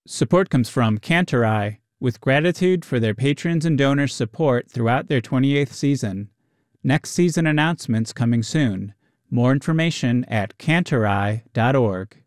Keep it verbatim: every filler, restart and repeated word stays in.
Support comes from Cantorai, with gratitude for their patrons and donors' support throughout their twenty-eighth season. Next season announcements coming soon. More information at cantorai dot org.